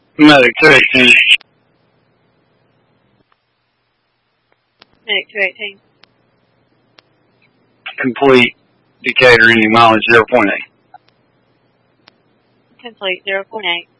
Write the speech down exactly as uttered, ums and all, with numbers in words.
Medic two eighteen. Medic two eighteen. Complete. Decatur, ending mileage zero point eight. Complete zero point eight.